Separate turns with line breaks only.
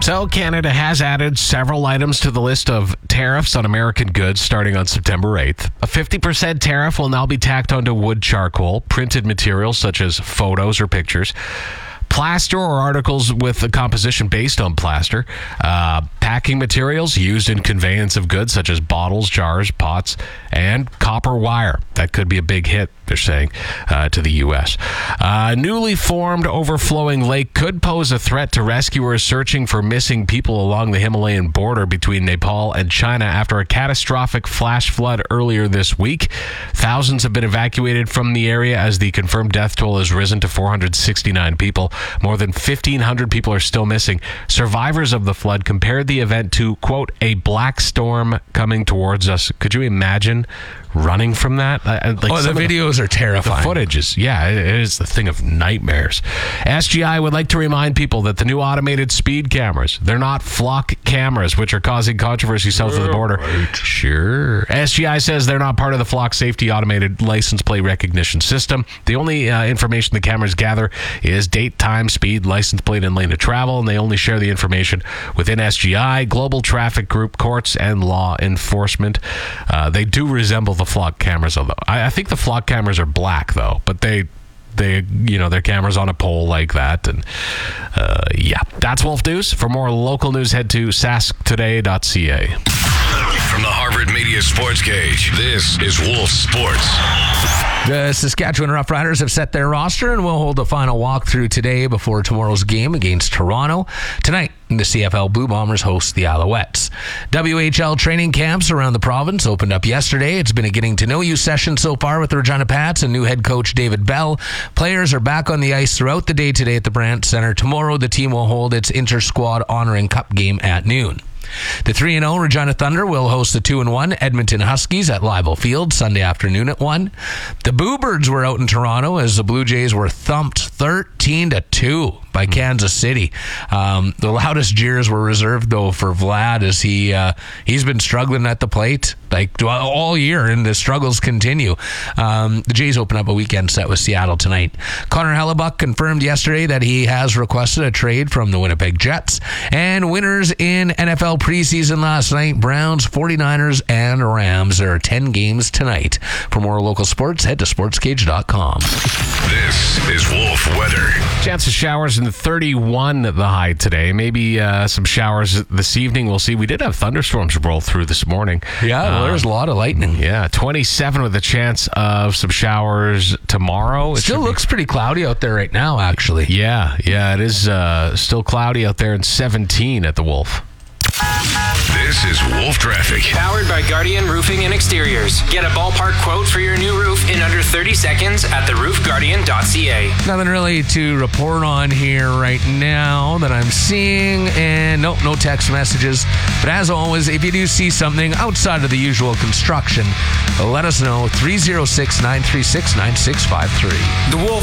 So Canada has added several items to the list of tariffs on American goods starting on September 8th. A 50% tariff will now be tacked onto wood charcoal, printed materials such as photos or pictures, plaster or articles with a composition based on plaster, packing materials used in conveyance of goods such as bottles, jars, pots, and copper wire. That could be a big hit, they're saying, to the U.S. A newly formed overflowing lake could pose a threat to rescuers searching for missing people along the Himalayan border between Nepal and China after a catastrophic flash flood earlier this week. Thousands have been evacuated from the area as the confirmed death toll has risen to 469 people. More than 1,500 people are still missing. Survivors of the flood compared the event to, quote, a black storm coming towards us. Could you imagine running from that?
The videos are terrifying.
The footage is, it is the thing of nightmares. SGI would like to remind people that the new automated speed cameras, they're not flock cameras, which are causing controversy south of the border.
Right.
Sure. SGI says they're not part of the flock safety automated license plate recognition system. The only information the cameras gather is date, time, speed, license plate, and lane of travel, and they only share the information within SGI, Global Traffic Group, courts, and law enforcement. They do resemble the flock cameras, although I think the flock cameras are black, though, but they their cameras on a pole like that. And that's Wolf News. For more local news, head to sasktoday.ca.
From the Harvard Media Sports Cage, this is Wolf Sports.
The Saskatchewan Roughriders have set their roster and will hold a final walkthrough today before tomorrow's game against Toronto. Tonight, the CFL Blue Bombers host the Alouettes. WHL training camps around the province opened up yesterday. It's been a getting-to-know-you session so far with the Regina Pats and new head coach David Bell. Players are back on the ice throughout the day today at the Brandt Centre. Tomorrow, the team will hold its inter-squad honoring cup game at noon. The 3-0 Regina Thunder will host the 2-1 Edmonton Huskies at Leibel Field Sunday afternoon at 1. The Boo Birds were out in Toronto as the Blue Jays were thumped 13-2 by Kansas City. The loudest jeers were reserved, though, for Vlad as he's been struggling at the plate all year, and the struggles continue. The Jays open up a weekend set with Seattle tonight. Connor Hellebuck confirmed yesterday that he has requested a trade from the Winnipeg Jets. And winners in NFL preseason last night, Browns, 49ers, and Rams. There are 10 games tonight. For more local sports, head to sportscage.com.
This is Wolf Weather.
Chance of showers in 31 the high today. Maybe some showers this evening. We'll see. We did have thunderstorms roll through this morning.
Yeah, there's a lot of lightning.
Yeah, 27 with a chance of some showers tomorrow.
It still looks pretty cloudy out there right now, actually.
Yeah, it is still cloudy out there, and 17 at the Wolf.
This is Wolf Traffic.
Powered by Guardian Roofing and Exteriors. Get a ballpark quote for your new roof in under 30 seconds at theroofguardian.ca.
Nothing really to report on here right now that I'm seeing, and no text messages. But as always, if you do see something outside of the usual construction, let us know. 306-936-9653.
The Wolf